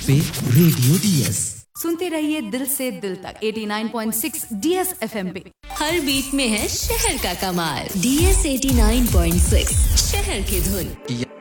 पे radio DS सुनते रहिए दिल से दिल तक 89.6 डीएस एफएम पे। हर बीट में है शहर का कमाल। डीएस 89.6 शहर की धुन।